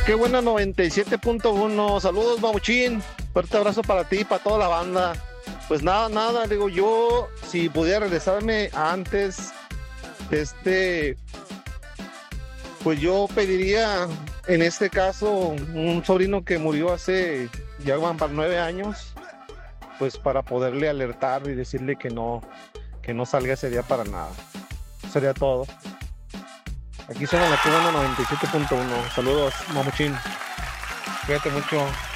Qué buena 97.1. Saludos, Mamuchín. Fuerte abrazo para ti y para toda la banda. Pues nada, digo yo, si pudiera regresarme antes, este, pues yo pediría, en este caso, un sobrino que murió hace, ya van para 9 años, pues para poderle alertar y decirle que no salga ese día para nada. Sería todo. Aquí suena la Cubana 97.1. Saludos, Mamuchín. Cuídate mucho.